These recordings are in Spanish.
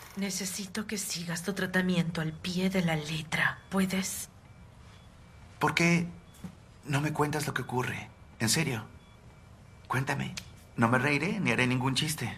Necesito que sigas tu tratamiento al pie de la letra. ¿Puedes? ¿Por qué no me cuentas lo que ocurre? En serio. Cuéntame. No me reiré ni haré ningún chiste.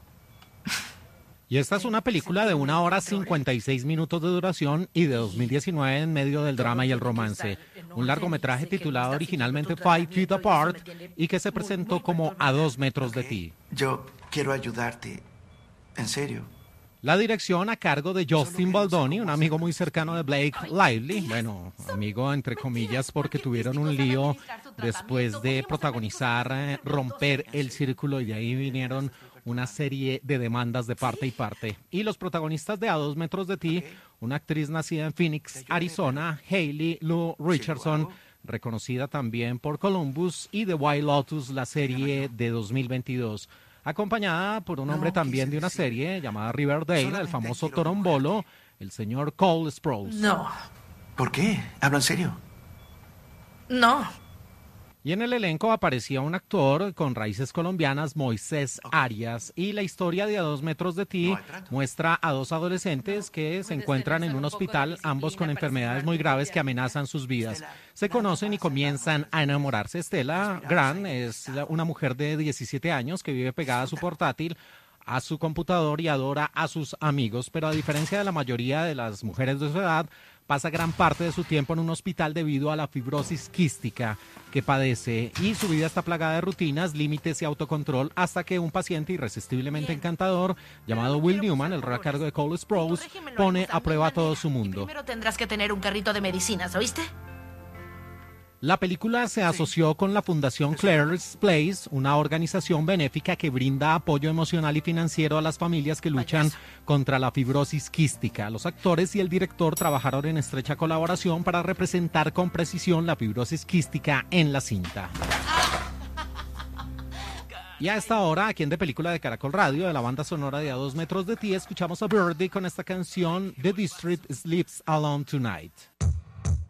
Y esta es una película de 1 hora 56 minutos de duración y de 2019 en medio del drama y el romance. Un largometraje titulado originalmente 5 Feet Apart y que se presentó como A 2 metros de ti. Yo quiero ayudarte. En serio. La dirección a cargo de Justin Baldoni, un amigo muy cercano de Blake Lively. Bueno, amigo entre comillas porque tuvieron un lío después de protagonizar Romper el Círculo y de ahí vinieron una serie de demandas de parte y parte. Y los protagonistas de A 2 metros de ti, una actriz nacida en Phoenix, Arizona, Hailey Lou Richardson, reconocida también por Columbus y The White Lotus, la serie de 2022. Acompañada por un hombre también de una serie llamada Riverdale, el famoso torombolo, el señor Cole Sprouse. No. ¿Por qué? ¿Hablo en serio? No. Y en el elenco aparecía un actor con raíces colombianas, Moisés Arias, y la historia de A 2 metros de ti muestra a dos adolescentes que se encuentran en un hospital, ambos con enfermedades muy graves que amenazan sus vidas. Se conocen y comienzan a enamorarse. Stella Grant es una mujer de 17 años que vive pegada a su portátil, a su computador y adora a sus amigos, pero a diferencia de la mayoría de las mujeres de su edad, pasa gran parte de su tiempo en un hospital debido a la fibrosis quística que padece y su vida está plagada de rutinas, límites y autocontrol hasta que un paciente irresistiblemente encantador llamado Will Newman, el rol a cargo de Cole Sprouse, pone a prueba todo su mundo. Primero tendrás que tener un carrito de medicinas, ¿oíste? La película se asoció con la Fundación Claire's Place, una organización benéfica que brinda apoyo emocional y financiero a las familias que luchan contra la fibrosis quística. Los actores y el director trabajaron en estrecha colaboración para representar con precisión la fibrosis quística en la cinta. Y a esta hora, aquí en De Película de Caracol Radio, de la banda sonora de A 2 metros de ti, escuchamos a Birdie con esta canción The District Sleeps Alone Tonight.